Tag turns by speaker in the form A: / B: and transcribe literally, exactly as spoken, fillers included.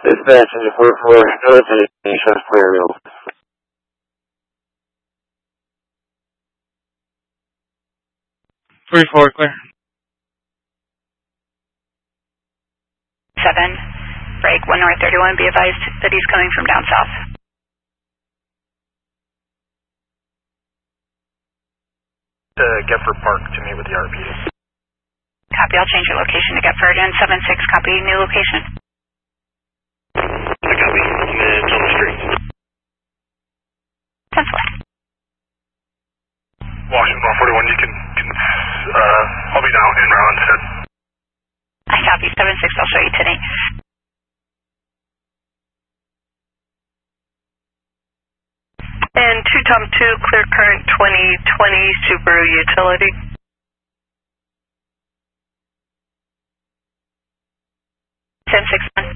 A: Dispatch is four four, north of South Clear Road.
B: forty-four, clear.
C: seven, break one north thirty-one, be advised that he's coming from down south.
D: To Getford Park to meet with the R P D.
C: Copy, I'll change your location to Getford, and seven six, copy, new location.
D: I copy, I'm in Toma Street.
C: ten four.
D: Washington one forty-one, you can, can uh, I'll be down in round instead.
C: I copy, seven six, I'll show you today.
E: And two Tom two, clear current twenty twenty Subaru Utility.
C: ten six one.